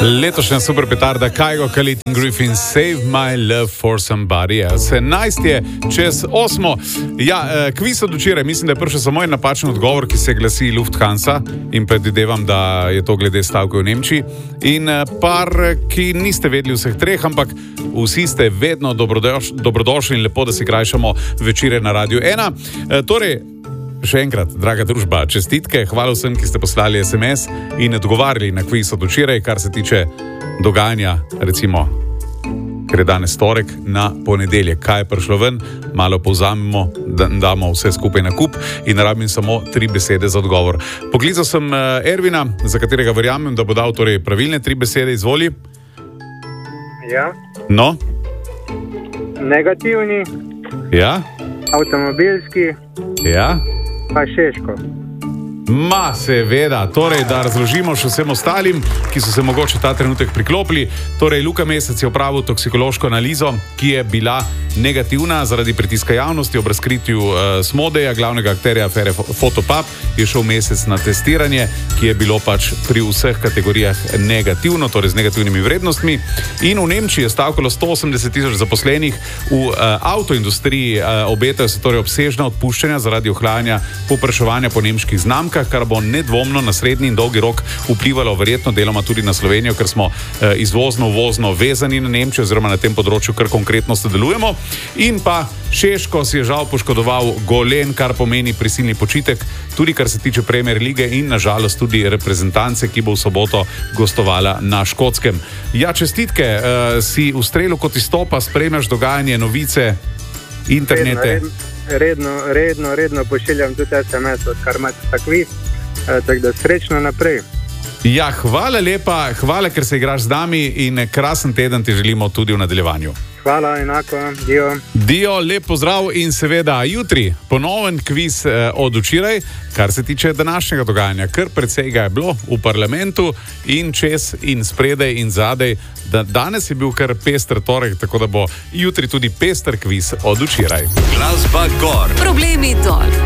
Letošnja super petarda Kygo, Khalid in Griffin, Save My Love for Somebody Else. 11 je čez 8. Ja, kviz od včeraj, mislim, da je prišel samo en napačen odgovor, ki se glasi Lufthansa in predvidevam, da je to glede stavke v Nemčiji. In par, ki niste vedeli vseh treh, ampak vsi ste vedno dobrodošli in lepo, da si krajšamo večere na Radio 1. Torej, še enkrat, draga družba, čestitke, hvala vsem, ki ste poslali SMS in odgovarjali na kviz od včeraj, kar se tiče dogajanja, recimo, ker je danes torek, na ponedeljek. Kaj je prišlo ven, malo povzamemo, damo vse skupaj na kup in rabim samo 3 besede za odgovor. Poklical sem Ervina, za katerega verjamem, da bo dal torej pravilne 3 besede, izvoli. Ja. No? Negativni. Ja. Avtomobilski. Ja. Pa Šeško. Ma, seveda, torej, da razložimo še vsem ostalim, ki so se mogoče ta trenutek priklopili. Torej, Luka Mesec je opravil toksikološko analizo, ki je bila negativna zaradi pritiska javnosti ob razkritju Smodeja, glavnega akterja afere Fotopub, je šel Mesec na testiranje, ki je bilo pač pri vseh kategorijah negativno, torej z negativnimi vrednostmi. In v Nemčiji je stavkalo 180,000 zaposlenih. V avtoindustriji obetajo se torej obsežna odpuščanja zaradi ohlajanja povpraševanja po nemških znamkah, kar bo nedvomno na srednji in dolgi rok vplivalo verjetno deloma tudi na Slovenijo, ker smo izvozno-uvozno vezani na Nemčijo oziroma na tem področju kar konkretno sodelujemo. In pa Šeško si je žal poškodoval golen, kar pomeni prisilni počitek, tudi kar se tiče Premier lige in nažalost tudi reprezentance, ki bo v soboto gostovala na Škotskem. Ja, čestitke, si v strelu kot izstopa, spremljaš dogajanje, novice, internete. Redno pošiljam tudi SMS, odkar imate ta kviz, tako da srečno naprej. Ja, hvala lepa, hvala, ker se igraš z nami in krasen teden ti želimo tudi v nadaljevanju. Hvala, enako, dio. Dio, lep pozdrav in seveda jutri ponoven kviz od včeraj, kar se tiče današnjega dogajanja. Kar precej ga je bilo v parlamentu in čez in spredaj in zadej. Danes je bil kar pester torek, tako da bo jutri tudi pester kviz od včeraj. Glasba gor. Problemi dol.